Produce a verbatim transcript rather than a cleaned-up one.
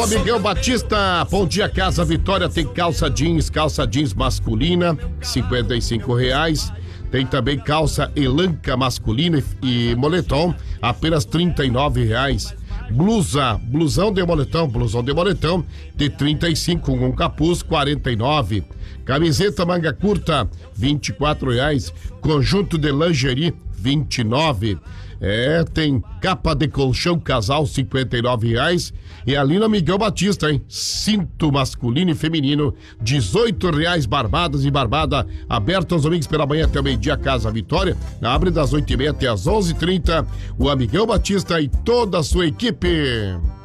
Amigão Batista, bom dia, Casa Vitória, tem calça jeans, calça jeans masculina, cinquenta e cinco reais. Tem também calça elanca masculina e moletom, apenas trinta e nove reais. Blusa, blusão de moletom, blusão de moletom, de trinta e cinco, com capuz, quarenta e nove. Camiseta manga curta, vinte e quatro reais. Conjunto de lingerie, vinte e nove. É, tem capa de colchão casal, cinquenta e nove reais. E ali no Miguel Batista, hein? Cinto masculino e feminino, dezoito reais, barbadas e barbada. Aberto aos domingos pela manhã até o meio-dia, Casa Vitória. Abre das oito e meia até as onze e trinta. O Amigão Batista e toda a sua equipe.